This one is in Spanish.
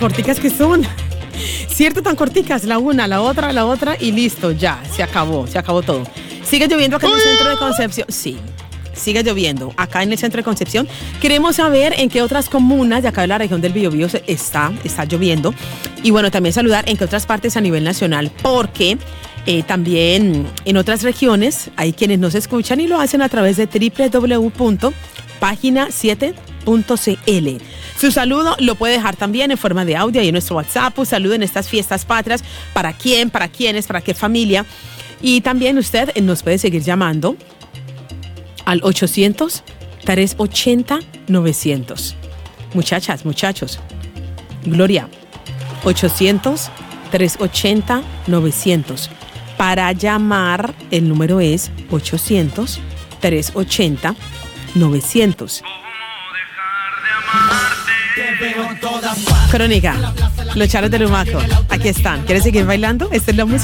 corticas que son. Cierto, tan corticas, la una, la otra y listo, ya, se acabó todo. Sigue lloviendo acá en el centro de Concepción. Sí, sigue lloviendo acá en el centro de Concepción. Queremos saber en qué otras comunas de acá de la región del Biobío está lloviendo. Y bueno, también saludar en qué otras partes a nivel nacional, porque también en otras regiones hay quienes nos escuchan y lo hacen a través de www.pagina7.cl. Su saludo lo puede dejar también en forma de audio y en nuestro WhatsApp. Un saludo en estas fiestas patrias. ¿Para quién? ¿Para quiénes? ¿Para qué familia? Y también usted nos puede seguir llamando al 800-380-900. Muchachas, muchachos. Gloria, 800-380-900. Para llamar, el número es 800-380-900. Crónica, los charros del Humaco. Aquí están. ¿Quieres seguir bailando? Esta es la música.